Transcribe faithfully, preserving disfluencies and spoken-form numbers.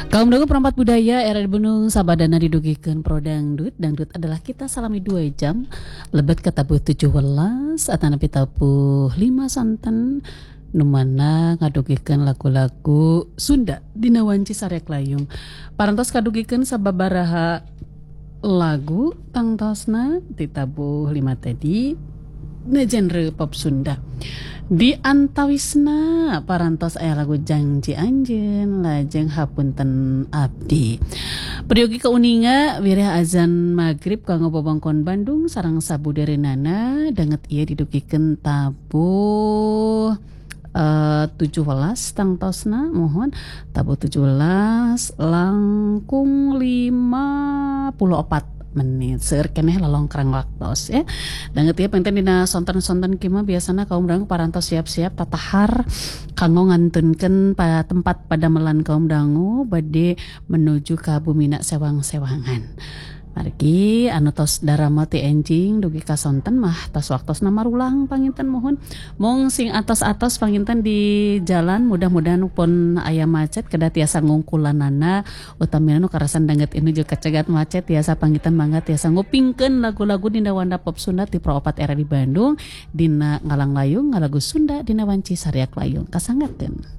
Kaum dagu perempat budaya era di Bunung sabadana didugikan pro dangdut. Dangdut adalah kita salami dua jam lebet ketabuh tujuh welas atau napi tabuh lima santan numana ngadugikan lagu-lagu Sunda dina wanci sarek layung. Parantos kadugikan sababaraha lagu tangtosna ditabuh lima tadi na genre pop Sunda. Di antawisna parantos aya lagu Janji Anjeun lajeng Hapunten Abdi. Periogi kauninga wireh azan maghrib kanggo bobongkon Bandung sareng sabudarenana danget ieu didugikeun tabuh uh, tujuh belas tangtosna mohon tabuh tujuh belas langkung lima puluh opat menit seueur keneh lalongkrang waktos ya. Dan geus penten dina sonten-sonten kieu biasana kaum dangu parantos siap-siap tatahar kanggo ngantunkeun pada tempat padamelan kaum dangu bade menuju ka Bumina sewang-sewangan. Margi anu tos darama ti enjing dugi ka sonten mah tos waktosna marulang panginten mohon. Mung sing atos-atos panginten di jalan mudah-mudahan pun aya macet kedah tiasa ngungkulanana utamina nu karasan danget ini juga cegat macet tiasa panginten mangga tiasa ngupingkeun lagu-lagu dina wanda pop Sunda ti Pro opat era di Bandung dina ngalang layung ngalagu Sunda dina wanci sariak layung kasanggateun.